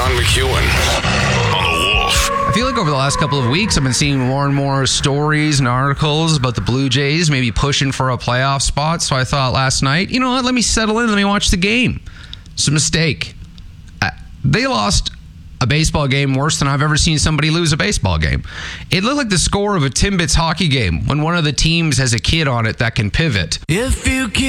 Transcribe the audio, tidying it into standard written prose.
John McEwen on the Wolf. I feel like over the last couple of weeks, I've been seeing more and more stories and articles about the Blue Jays maybe pushing for a playoff spot. So I thought last night, you know what, let me settle in, let me watch the game. It's a mistake. They lost a baseball game worse than I've ever seen somebody lose a baseball game. It looked like the score of a Timbits hockey game when one of the teams has a kid on it that can pivot. If you keep